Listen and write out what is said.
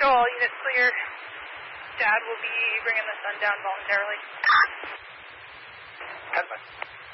all units clear. Dad will be bringing the son down voluntarily. Headman.